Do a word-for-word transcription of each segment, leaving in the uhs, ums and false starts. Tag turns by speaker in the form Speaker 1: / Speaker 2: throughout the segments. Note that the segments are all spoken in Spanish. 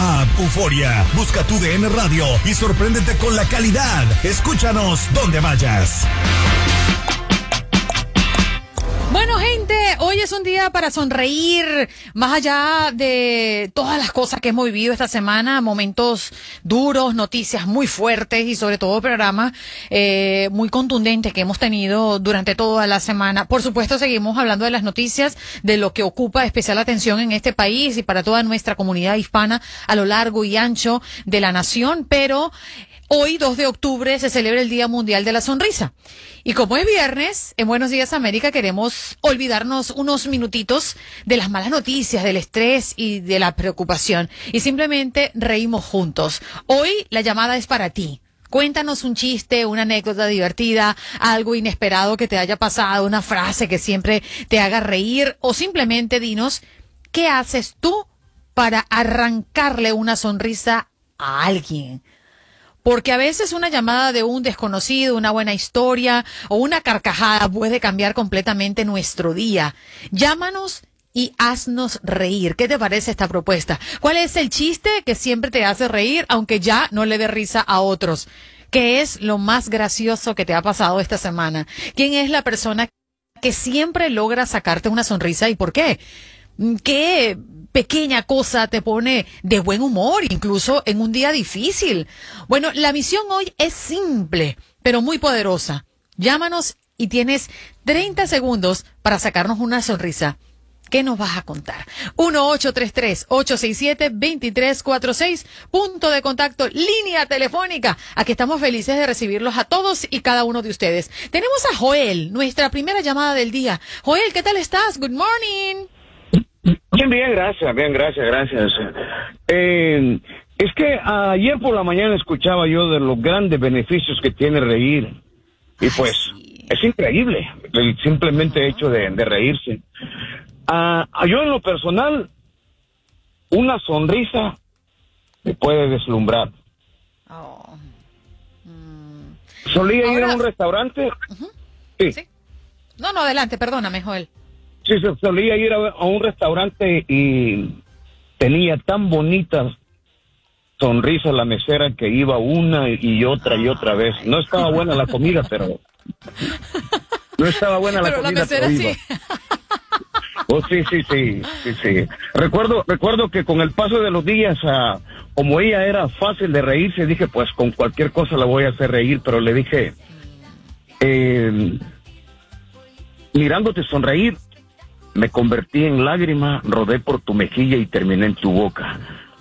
Speaker 1: app Euforia. Busca tu D N Radio y sorpréndete con la calidad. Escúchanos donde vayas.
Speaker 2: Bueno, gente, hoy es un día para sonreír, más allá de todas las cosas que hemos vivido esta semana, momentos duros, noticias muy fuertes y sobre todo programas eh, muy contundentes que hemos tenido durante toda la semana. Por supuesto, seguimos hablando de las noticias, de lo que ocupa especial atención en este país y para toda nuestra comunidad hispana a lo largo y ancho de la nación, pero hoy, dos de octubre, se celebra el Día Mundial de la Sonrisa. Y como es viernes, en Buenos Días América queremos olvidarnos unos minutitos de las malas noticias, del estrés y de la preocupación. Y simplemente reímos juntos. Hoy la llamada es para ti. Cuéntanos un chiste, una anécdota divertida, algo inesperado que te haya pasado, una frase que siempre te haga reír, o simplemente dinos qué haces tú para arrancarle una sonrisa a alguien. Porque a veces una llamada de un desconocido, una buena historia o una carcajada puede cambiar completamente nuestro día. Llámanos y haznos reír. ¿Qué te parece esta propuesta? ¿Cuál es el chiste que siempre te hace reír, aunque ya no le dé risa a otros? ¿Qué es lo más gracioso que te ha pasado esta semana? ¿Quién es la persona que siempre logra sacarte una sonrisa y por qué? ¿Qué pequeña cosa te pone de buen humor, incluso en un día difícil? Bueno, la misión hoy es simple, pero muy poderosa. Llámanos y tienes treinta segundos para sacarnos una sonrisa. ¿Qué nos vas a contar? uno ocho tres tres, ocho seis siete, dos tres cuatro seis, punto de contacto, línea telefónica. Aquí estamos felices de recibirlos a todos y cada uno de ustedes. Tenemos a Joel, nuestra primera llamada del día. Joel, ¿qué tal estás? Good morning.
Speaker 3: Bien, bien, gracias, bien, gracias, gracias. Eh, es que ayer por la mañana escuchaba yo de los grandes beneficios que tiene reír. Y pues, sí, es increíble el simplemente uh-huh. hecho de, de reírse. Uh, yo en lo personal, una sonrisa me puede deslumbrar.
Speaker 2: Oh. Mm.
Speaker 3: Solía
Speaker 2: Ahora...
Speaker 3: ir a un restaurante.
Speaker 2: Uh-huh.
Speaker 3: Sí.
Speaker 2: sí. No, no, adelante, perdóname, Joel.
Speaker 3: Sí, solía ir a, a un restaurante y tenía tan bonitas sonrisas la mesera que iba una y otra y otra vez. No estaba buena la comida, pero... No estaba buena la
Speaker 2: pero
Speaker 3: comida,
Speaker 2: la mesera
Speaker 3: pero iba.
Speaker 2: Sí.
Speaker 3: Oh, sí, sí, sí, sí, sí. Recuerdo, recuerdo que con el paso de los días, uh, como ella era fácil de reírse, dije, pues con cualquier cosa la voy a hacer reír, pero le dije, eh, mirándote sonreír, me convertí en lágrima, rodé por tu mejilla y terminé en tu boca.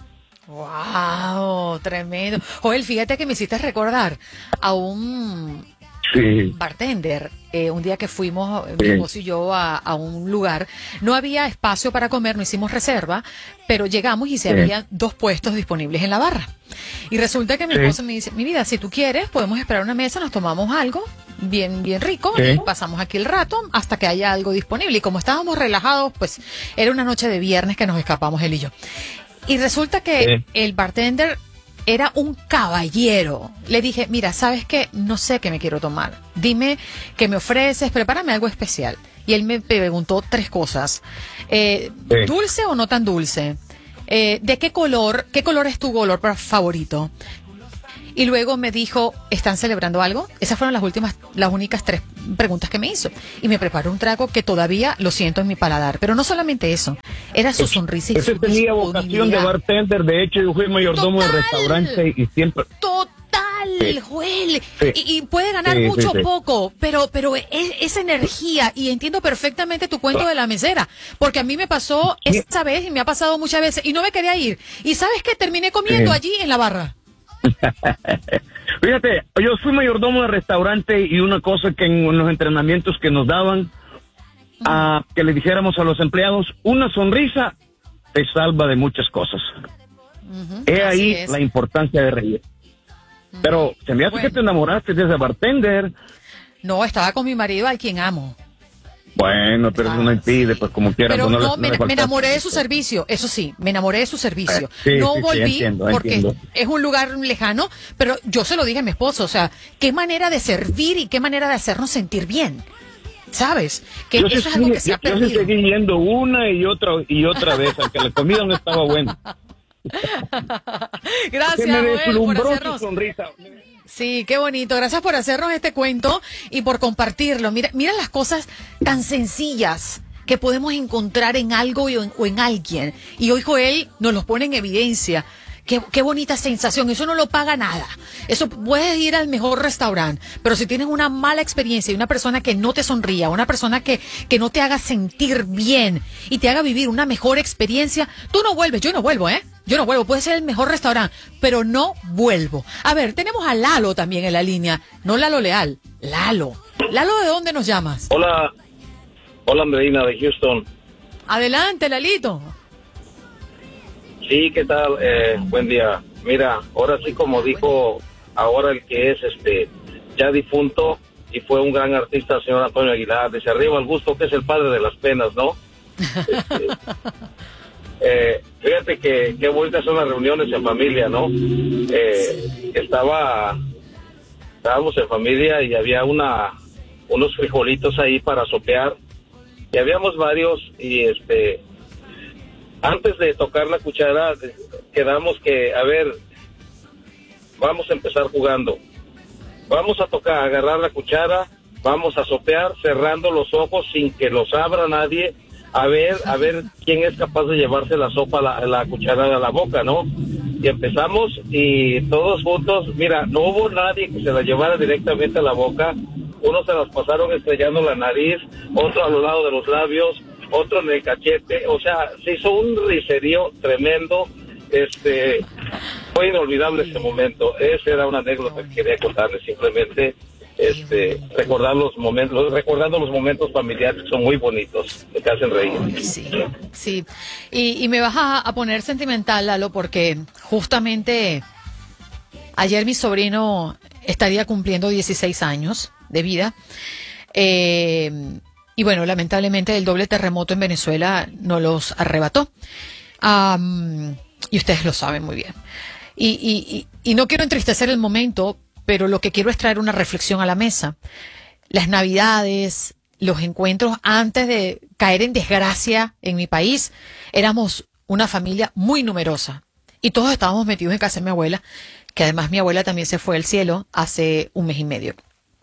Speaker 2: ¡Wow! Tremendo. Joel, fíjate que me hiciste recordar a un
Speaker 3: sí.
Speaker 2: bartender. Eh, un día que fuimos,
Speaker 3: sí.
Speaker 2: mi esposo y yo, a, a un lugar, no había espacio para comer, no hicimos reserva, pero llegamos y se sí. había dos puestos disponibles en la barra. Y resulta que mi sí. esposo me dice, mi vida, si tú quieres, podemos esperar una mesa, nos tomamos algo bien, bien rico, sí. y pasamos aquí el rato hasta que haya algo disponible. Y como estábamos relajados, pues era una noche de viernes que nos escapamos él y yo. Y resulta que sí. el bartender era un caballero. Le dije, mira, ¿sabes qué? No sé qué me quiero tomar. Dime qué me ofreces, prepárame algo especial. Y él me preguntó tres cosas. Eh, sí. ¿Dulce o no tan dulce? Eh, ¿De qué color? ¿Qué color es tu color favorito? Y luego me dijo, ¿están celebrando algo? Esas fueron las últimas, las únicas tres preguntas que me hizo. Y me preparó un trago que todavía lo siento en mi paladar. Pero no solamente eso, era su sonrisa y
Speaker 3: Ese
Speaker 2: su
Speaker 3: tenía vocación de bartender. De hecho, yo fui mayordomo del restaurante y siempre...
Speaker 2: Total, sí. Joel.
Speaker 3: Sí.
Speaker 2: Y, y puede ganar
Speaker 3: sí,
Speaker 2: mucho o
Speaker 3: sí, sí.
Speaker 2: poco, pero, pero es, esa energía, y entiendo perfectamente tu cuento de la mesera, porque a mí me pasó
Speaker 3: sí.
Speaker 2: esa vez y me ha pasado muchas veces y no me quería ir. ¿Y sabes qué? Terminé comiendo sí. allí en la barra.
Speaker 3: Fíjate, yo fui mayordomo de restaurante y una cosa que en los entrenamientos que nos daban, uh-huh. a que le dijéramos a los empleados, una sonrisa te salva de muchas cosas. Uh-huh. He ahí es. La importancia de reír. Uh-huh. Pero se me hace bueno. que te enamoraste de ese bartender.
Speaker 2: No, estaba con mi marido, al quien amo.
Speaker 3: Bueno, pero ah, eso no impide, sí. pues como quieran.
Speaker 2: Pero
Speaker 3: pues,
Speaker 2: no,
Speaker 3: no
Speaker 2: me,
Speaker 3: me
Speaker 2: me enamoré de su servicio, eso sí, me enamoré de su servicio. Eh, sí, no
Speaker 3: sí,
Speaker 2: volví
Speaker 3: sí, entiendo,
Speaker 2: porque
Speaker 3: entiendo.
Speaker 2: es un lugar lejano, pero yo se lo dije a mi esposo, o sea, qué manera de servir y qué manera de hacernos sentir bien, ¿sabes? Que
Speaker 3: yo
Speaker 2: eso
Speaker 3: sí,
Speaker 2: es algo que se
Speaker 3: yo,
Speaker 2: ha perdido.
Speaker 3: Yo seguí yendo una y otra y otra vez, aunque la comida no estaba buena.
Speaker 2: Gracias,
Speaker 3: me
Speaker 2: Joel, por
Speaker 3: deslumbró su
Speaker 2: hacernos...
Speaker 3: sonrisa.
Speaker 2: Sí, qué bonito. Gracias por hacernos este cuento y por compartirlo. Mira, mira las cosas tan sencillas que podemos encontrar en algo o en, o en alguien. Y hoy Joel nos los pone en evidencia. Qué, qué bonita sensación. Eso no lo paga nada. Eso puedes ir al mejor restaurante, pero si tienes una mala experiencia y una persona que no te sonría, una persona que, que no te haga sentir bien y te haga vivir una mejor experiencia, tú no vuelves. Yo no vuelvo, ¿eh? Yo no vuelvo. Puede ser el mejor restaurante, pero no vuelvo. A ver, tenemos a Lalo también en la línea. No Lalo Leal, Lalo. Lalo, ¿de dónde nos llamas?
Speaker 4: Hola, hola Andreina de Houston.
Speaker 2: Adelante, Lalito.
Speaker 4: Sí, ¿qué tal? Eh, buen día. Mira, ahora sí, como dijo ahora el que es este ya difunto y fue un gran artista, el señor Antonio Aguilar, dice arriba el gusto, que es el padre de las penas, ¿no? Este, eh, fíjate que qué bonitas son las reuniones en familia, ¿no? Eh, estaba, estábamos en familia y había una unos frijolitos ahí para sopear y habíamos varios y este antes de tocar la cuchara quedamos que, a ver, vamos a empezar jugando, vamos a tocar, a agarrar la cuchara, vamos a sopear cerrando los ojos sin que los abra nadie, a ver, a ver quién es capaz de llevarse la sopa, la, la cuchara a la boca, ¿no? Y empezamos y todos juntos, mira, no hubo nadie que se la llevara directamente a la boca, unos se las pasaron estrellando la nariz, otro a lo lado de los labios, otro en el cachete, o sea, se hizo un riserío tremendo, este, fue inolvidable ese momento. Esa era una anécdota que quería contarles, simplemente, este, recordar los momentos, recordando los momentos familiares que son muy bonitos, que hacen reír.
Speaker 2: Sí, sí, y, y me vas a, a poner sentimental, Lalo, porque justamente ayer mi sobrino estaría cumpliendo dieciséis años de vida, eh... y bueno, lamentablemente el doble terremoto en Venezuela nos los arrebató. Um, y ustedes lo saben muy bien. Y, y, y, y no quiero entristecer el momento, pero lo que quiero es traer una reflexión a la mesa. Las Navidades, los encuentros antes de caer en desgracia en mi país, éramos una familia muy numerosa. Y todos estábamos metidos en casa de mi abuela, que además mi abuela también se fue al cielo hace un mes y medio.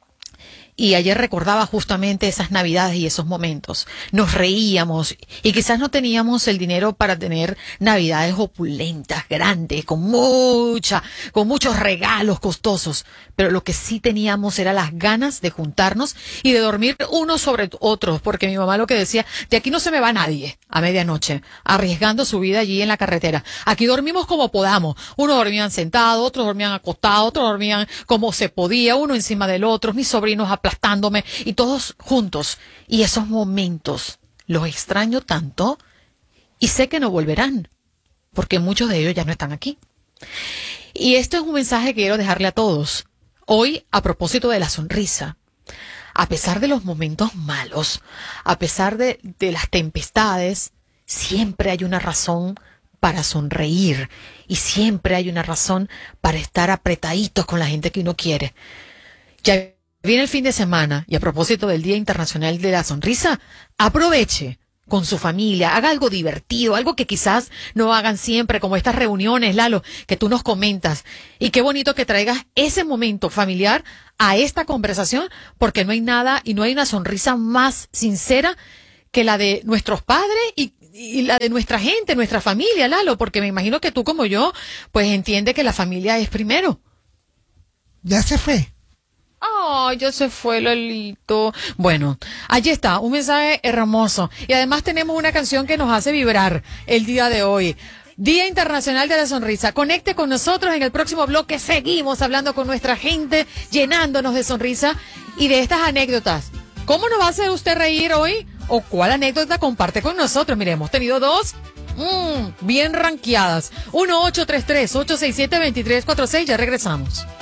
Speaker 2: Y ayer recordaba justamente esas Navidades y esos momentos. Nos reíamos y quizás no teníamos el dinero para tener Navidades opulentas, grandes, con mucha, con muchos regalos costosos. Pero lo que sí teníamos era las ganas de juntarnos y de dormir unos sobre otros, porque mi mamá lo que decía, de aquí no se me va nadie a medianoche, arriesgando su vida allí en la carretera. Aquí dormimos como podamos. Unos dormían sentados, otros dormían acostados, otros dormían como se podía, uno encima del otro, mis sobrinos aplastándome y todos juntos. Y esos momentos los extraño tanto y sé que no volverán, porque muchos de ellos ya no están aquí. Y esto es un mensaje que quiero dejarle a todos. Hoy, a propósito de la sonrisa, a pesar de los momentos malos, a pesar de, de las tempestades, siempre hay una razón para sonreír y siempre hay una razón para estar apretaditos con la gente que uno quiere. Ya viene el fin de semana y a propósito del Día Internacional de la Sonrisa, aproveche con su familia, haga algo divertido, algo que quizás no hagan siempre, como estas reuniones, Lalo, que tú nos comentas. Y qué bonito que traigas ese momento familiar a esta conversación, porque no hay nada y no hay una sonrisa más sincera que la de nuestros padres y, y la de nuestra gente, nuestra familia, Lalo, porque me imagino que tú como yo, pues entiende que la familia es primero.
Speaker 5: Ya se fue.
Speaker 2: Ay, ya se fue, Lalito. Bueno, allí está, un mensaje hermoso. Y además tenemos una canción que nos hace vibrar el día de hoy. Día Internacional de la Sonrisa. Conecte con nosotros en el próximo bloque. Seguimos hablando con nuestra gente, llenándonos de sonrisa y de estas anécdotas. ¿Cómo nos va a hacer usted reír hoy? ¿O cuál anécdota comparte con nosotros? Mire, hemos tenido dos mmm, bien rankeadas. uno ocho tres tres, ocho seis siete, dos tres cuatro seis. Ya regresamos.